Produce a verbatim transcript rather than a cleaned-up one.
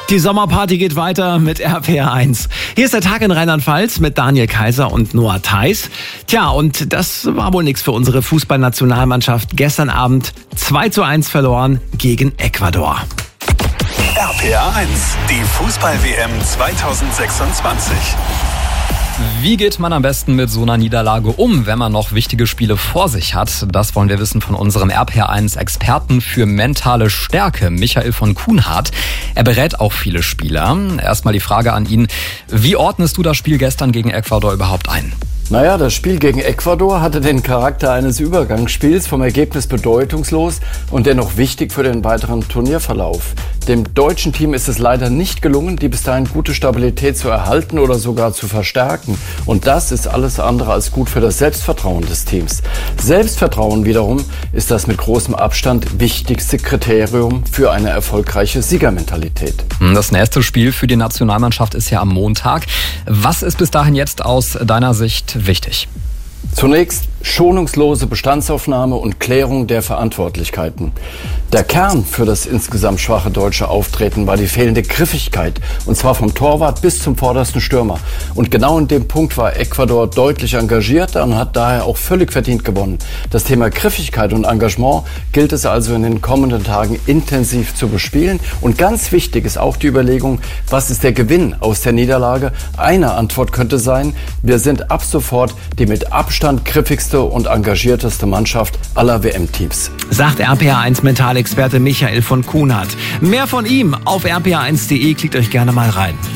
Die Sommerparty geht weiter mit R P R eins. Hier ist der Tag in Rheinland-Pfalz mit Daniel Kaiser und Noah Theis. Tja, und das war wohl nichts für unsere Fußballnationalmannschaft. Gestern Abend zwei zu eins verloren gegen Ecuador. R P R eins, die Fußball-W M zweitausendsechsundzwanzig. Wie geht man am besten mit so einer Niederlage um, wenn man noch wichtige Spiele vor sich hat? Das wollen wir wissen von unserem R P R eins Experten für mentale Stärke, Michael von Kuhnhardt. Er berät auch viele Spieler. Erstmal die Frage an ihn, wie ordnest du das Spiel gestern gegen Ecuador überhaupt ein? Naja, das Spiel gegen Ecuador hatte den Charakter eines Übergangsspiels, vom Ergebnis bedeutungslos und dennoch wichtig für den weiteren Turnierverlauf. Dem deutschen Team ist es leider nicht gelungen, die bis dahin gute Stabilität zu erhalten oder sogar zu verstärken. Und das ist alles andere als gut für das Selbstvertrauen des Teams. Selbstvertrauen wiederum ist das mit großem Abstand wichtigste Kriterium für eine erfolgreiche Siegermentalität. Das nächste Spiel für die Nationalmannschaft ist ja am Montag. Was ist bis dahin jetzt aus deiner Sicht wichtig? Zunächst schonungslose Bestandsaufnahme und Klärung der Verantwortlichkeiten. Der Kern für das insgesamt schwache deutsche Auftreten war die fehlende Griffigkeit, und zwar vom Torwart bis zum vordersten Stürmer. Und genau in dem Punkt war Ecuador deutlich engagierter und hat daher auch völlig verdient gewonnen. Das Thema Griffigkeit und Engagement gilt es also in den kommenden Tagen intensiv zu bespielen. Und ganz wichtig ist auch die Überlegung, was ist der Gewinn aus der Niederlage? Eine Antwort könnte sein, wir sind ab sofort die mit Abstand griffigste und engagierteste Mannschaft aller W M-Teams. Sagt R P R eins Mentalexperte Michael von Kuhnhardt. Mehr von ihm auf r p r eins punkt d e, klickt euch gerne mal rein.